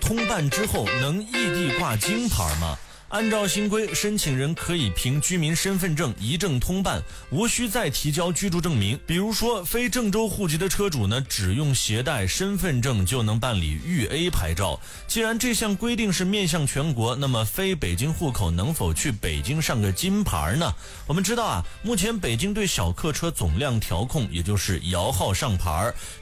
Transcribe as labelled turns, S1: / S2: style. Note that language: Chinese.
S1: 通办之后能异地挂金牌吗？按照新规，申请人可以凭居民身份证一证通办，无需再提交居住证明。比如说，非郑州户籍的车主呢，只用携带身份证就能办理豫 A 牌照。既然这项规定是面向全国，那么非北京户口能否去北京上个金牌呢？我们知道啊，目前北京对小客车总量调控，也就是摇号上牌，